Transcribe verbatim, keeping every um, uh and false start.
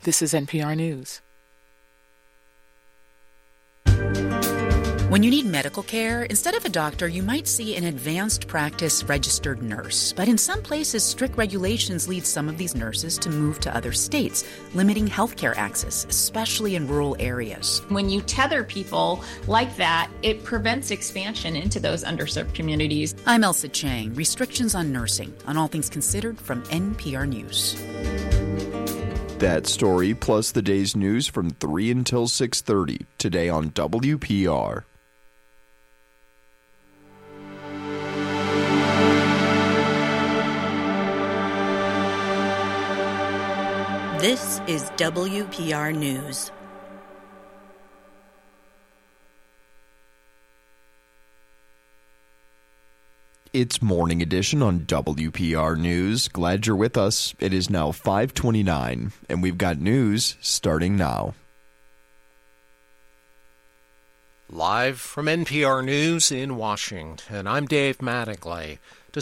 This is N P R News. When you need medical care, instead of a doctor, you might see an advanced practice registered nurse. But in some places, strict regulations lead some of these nurses to move to other states, limiting healthcare access, especially in rural areas. When you tether people like that, it prevents expansion into those underserved communities. I'm Elsa Chang, Restrictions on Nursing, on All Things Considered from N P R News. That story plus the day's news from three until six thirty today on W P R. This is W P R News. It's Morning Edition on W P R News. Glad you're with us. It is now five twenty-nine, and we've got news starting now. Live from N P R News in Washington, I'm Dave Mattingly.